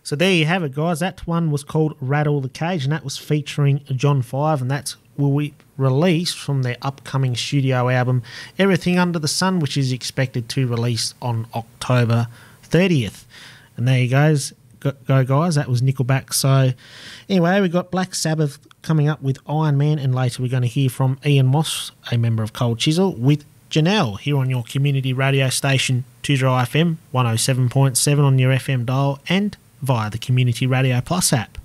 So there you have it, guys. That one was called Rattle the Cage, and that was featuring John Five, and that's will be released from their upcoming studio album, Everything Under the Sun, which is expected to release on October 30th. And there you go, guys. That was Nickelback. So anyway, we got Black Sabbath coming up with Iron Man, and later we're going to hear from Ian Moss, a member of Cold Chisel, with Janelle here on your community radio station, 2Dry FM 107.7 on your FM dial and via the Community Radio Plus app.